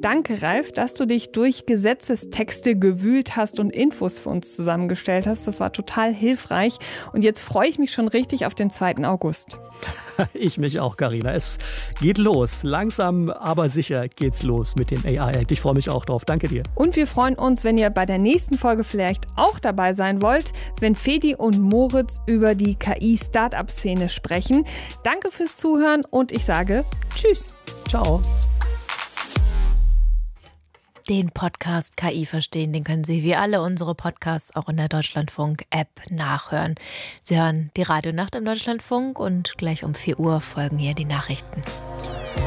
Danke, Ralf, dass du dich durch Gesetzestexte gewühlt hast und Infos für uns zusammengestellt hast. Das war total hilfreich. Und jetzt freue ich mich schon richtig auf den 2. August. Ich mich auch, Carina. Es geht los. Langsam, aber sicher geht's los mit dem AI. Ich freue mich auch drauf. Danke dir. Und wir freuen uns, wenn ihr bei der nächsten Folge vielleicht auch dabei sein wollt, wenn Fedi und Moritz über die KI-Startup-Szene sprechen. Danke fürs Zuhören und ich sage Tschüss. Ciao. Den Podcast KI verstehen, den können Sie wie alle unsere Podcasts auch in der Deutschlandfunk-App nachhören. Sie hören die Radionacht im Deutschlandfunk und gleich um 4 Uhr folgen hier die Nachrichten.